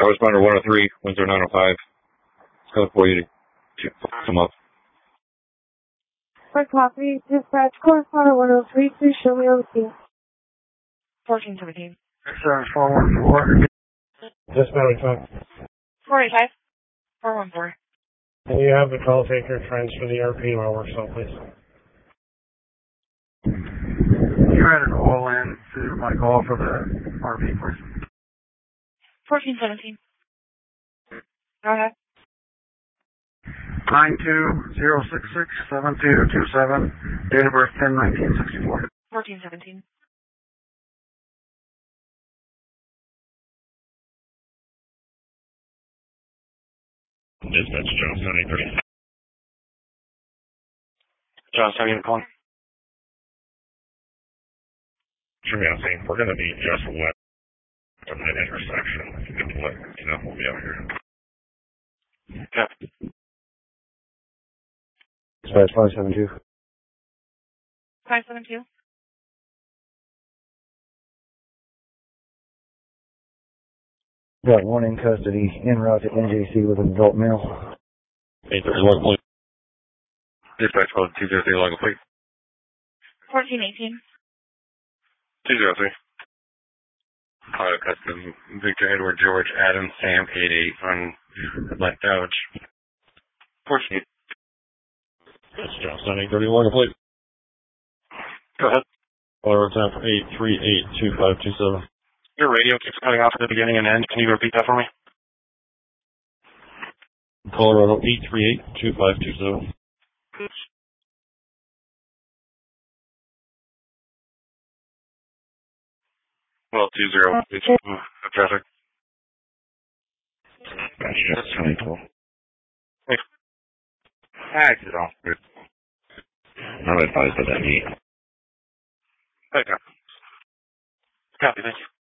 Corresponder 103, Windsor 905. It's going for you to come up. For copy, dispatch correspondent 103, please show me on the scene. 1417. 7414. Dispatch 485. 414. Can you have the call taker transfer the RP while we're still, please? You had a call in to my call for the RP, please. 1417. Go ahead. 920667227, date of birth 10/1964. 1417. Dispatch, Johnstown 830. Johnstown, you calling? Sure, I'm saying we're going to be just west of that intersection. If you can let you know, we'll be out here. Okay. Dispatch 572. 572. Got one in custody, en route to NJC with an adult male. 831, please. Dispatch code 203, log plate. 1418. 203. Auto custom, Victor Edward George Adam Sam 88 on Black Dodge. 14. That's Johnstown 830, log plate. Go ahead. Auto tap 8382527. Your radio keeps cutting off at the beginning and end. Can you repeat that for me? Colorado 8382527. Well, 20. It's traffic. Gotcha. That's funny, cool. Hey. I get off. I'm advised of that meet. Okay. Copy, thank you.